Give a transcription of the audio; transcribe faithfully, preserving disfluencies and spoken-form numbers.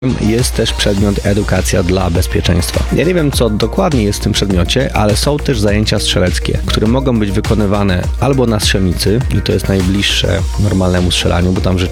jest też przedmiot edukacja dla bezpieczeństwa. Ja nie wiem, co dokładnie jest w tym przedmiocie, ale są też zajęcia strzeleckie, które mogą być wykonywane albo na strzelnicy, i to jest najbliższe normalnemu strzelaniu, bo tam